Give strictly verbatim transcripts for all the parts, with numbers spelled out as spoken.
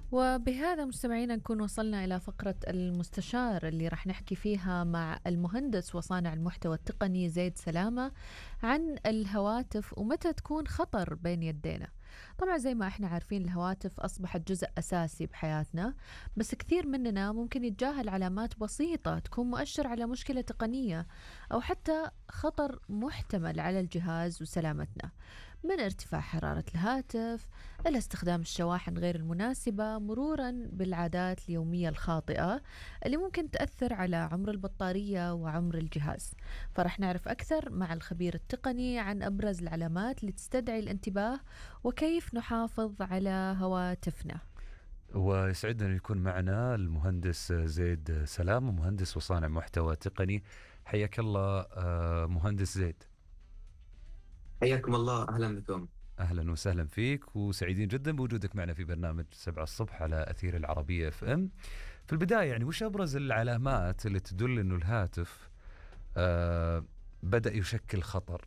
وبهذا مستمعينا نكون وصلنا إلى فقرة المستشار اللي راح نحكي فيها مع المهندس وصانع المحتوى التقني زيد سلامة عن الهواتف ومتى تكون خطر بين يدينا. طبعا زي ما احنا عارفين الهواتف أصبحت جزء أساسي بحياتنا، بس كثير مننا ممكن يتجاهل علامات بسيطة تكون مؤشر على مشكلة تقنية أو حتى خطر محتمل على الجهاز وسلامتنا، من ارتفاع حرارة الهاتف إلى استخدام الشواحن غير المناسبة، مرورا بالعادات اليومية الخاطئة اللي ممكن تأثر على عمر البطارية وعمر الجهاز. فرح نعرف أكثر مع الخبير التقني عن أبرز العلامات اللي تستدعي الانتباه وكيف نحافظ على هواتفنا. ويسعدنا أن يكون معنا المهندس زيد سلام، مهندس وصانع محتوى تقني. حياك الله مهندس زيد. حياكم الله، أهلا بكم. أهلا وسهلا فيك، وسعيدين جدا بوجودك معنا في برنامج سبعة الصبح على أثير العربية اف ام. في البداية يعني وش أبرز العلامات اللي تدل أنه الهاتف آه بدأ يشكل خطر؟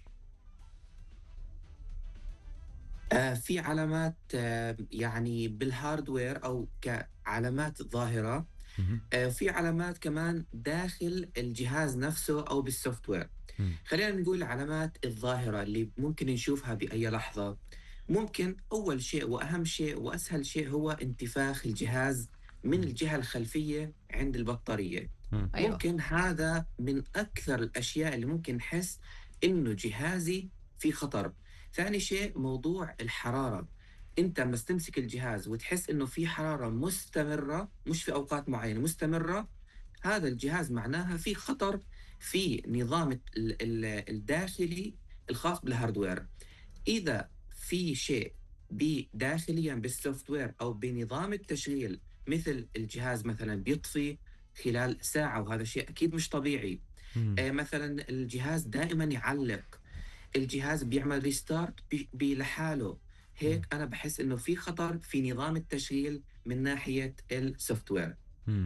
آه في علامات آه يعني بالهاردوير أو كعلامات ظاهرة. آه في علامات كمان داخل الجهاز نفسه أو بالسوفتوير. خلينا نقول العلامات الظاهرة اللي ممكن نشوفها بأي لحظة. ممكن أول شيء وأهم شيء وأسهل شيء هو انتفاخ الجهاز من الجهة الخلفية عند البطارية. أيوة. ممكن هذا من أكثر الأشياء اللي ممكن نحس إنه جهازي في خطر. ثاني شيء موضوع الحرارة. أنت لما تمسك الجهاز وتحس إنه في حرارة مستمرة، مش في أوقات معينة، مستمرة، هذا الجهاز معناها في خطر في نظام ال- ال- الداخلي الخاص بالهاردوير. إذا في شيء بداخليا بالسوفت وير أو بنظام التشغيل، مثل الجهاز مثلا بيطفي خلال ساعة وهذا شيء أكيد مش طبيعي. آه مثلا الجهاز دائما يعلق، الجهاز بيعمل ريستارت لحاله، هيك أنا بحس إنه في خطر في نظام التشغيل من ناحية السوفت وير.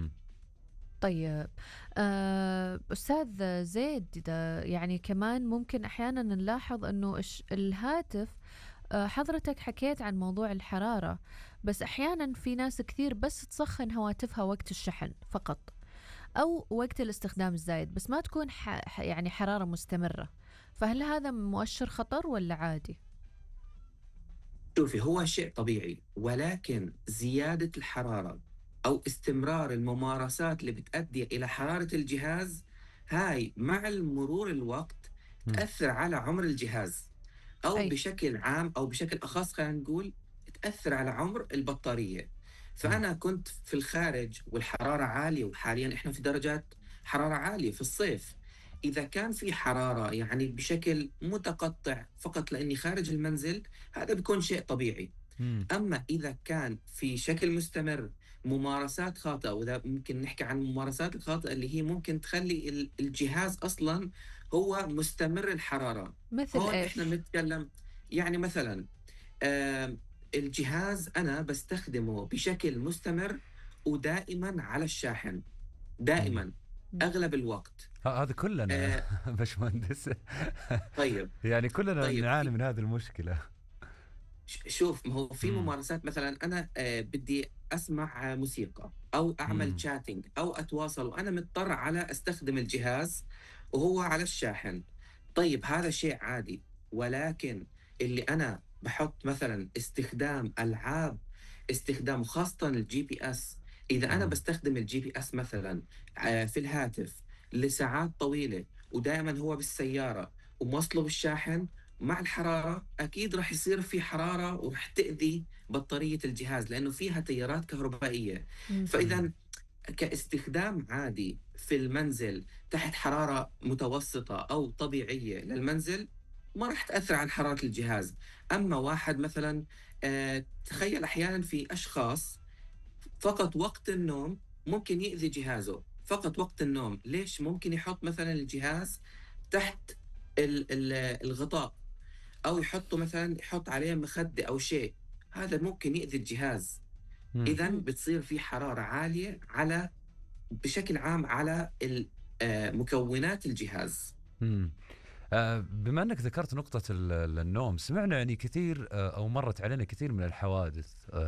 طيب آه، أستاذ زيد، يعني كمان ممكن أحيانا نلاحظ أنه الهاتف، آه، حضرتك حكيت عن موضوع الحرارة، بس أحيانا في ناس كثير بس تسخن هواتفها وقت الشحن فقط أو وقت الاستخدام الزايد، بس ما تكون ح... يعني حرارة مستمرة. فهل هذا مؤشر خطر ولا عادي؟ شوفي، هو شيء طبيعي، ولكن زيادة الحرارة أو استمرار الممارسات اللي بتؤدي إلى حرارة الجهاز، هاي مع المرور الوقت تأثر على عمر الجهاز، أو أي. بشكل عام أو بشكل أخص خلينا نقول تأثر على عمر البطارية. فأنا كنت في الخارج والحرارة عالية، وحاليا إحنا في درجات حرارة عالية في الصيف. إذا كان في حرارة يعني بشكل متقطع فقط لأني خارج المنزل، هذا بيكون شيء طبيعي. مم. أما إذا كان في شكل مستمر ممارسات خاطئة، وإذا ممكن نحكي عن الممارسات الخاطئة اللي هي ممكن تخلي ال- الجهاز أصلا هو مستمر الحرارة. مثل هون إحنا إيش؟ بنتكلم يعني مثلا آه الجهاز أنا بستخدمه بشكل مستمر ودائما على الشاحن، دائما أغلب الوقت. هذا كلنا آه باشمهندس. طيب. يعني كلنا طيب نعاني من هذه المشكلة. ش- شوف، ما هو في مم. ممارسات، مثلا أنا آه بدي أسمع آه، موسيقى أو أعمل مم. تشاتينج أو أتواصل، وأنا مضطر على أستخدم الجهاز وهو على الشاحن. طيب هذا شيء عادي، ولكن اللي أنا بحط مثلا استخدام ألعاب، استخدام خاصة الجي بي اس، إذا أنا مم. بستخدم الجي بي اس مثلا آه، في الهاتف لساعات طويلة، ودائما هو بالسيارة وموصله بالشاحن، مع الحرارة أكيد رح يصير في حرارة ورح تأذي بطارية الجهاز لأنه فيها تيارات كهربائية. مم. فإذا كاستخدام عادي في المنزل تحت حرارة متوسطة أو طبيعية للمنزل، ما رح تأثر عن حرارة الجهاز. أما واحد مثلا آه تخيل أحيانا في أشخاص فقط وقت النوم ممكن يأذي جهازه، فقط وقت النوم. ليش؟ ممكن يحط مثلا الجهاز تحت ال- ال- الغطاء، أو يحطه مثلا يحط عليه مخدة أو شيء، هذا ممكن يأذي الجهاز. مم. إذا مم. بتصير في حرارة عالية على بشكل عام على ال- آه، مكونات الجهاز. مم. آه، بما أنك ذكرت نقطة ال- النوم، سمعنا يعني كثير آه، أو مرت علينا كثير من الحوادث آه،